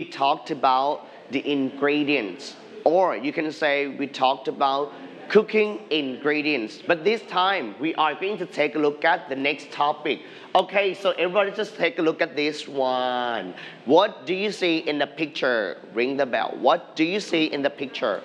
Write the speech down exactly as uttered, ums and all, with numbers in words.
talked about the ingredients, or you can say we talked about cooking ingredients. But this time we are going to take a look at the next topic. Okay, so everybody just take a look at this one. What do you see in the picture? Ring the bell. What do you see in the picture?